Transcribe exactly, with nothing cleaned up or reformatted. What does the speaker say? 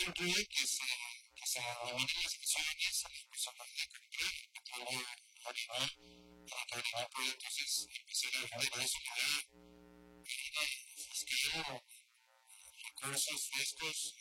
incluye que se, que se eliminen las emisiones a las personas de captura el petróleo original para que el agua pueda entonces empezar a generar su manera de fresqueo, recursos frescos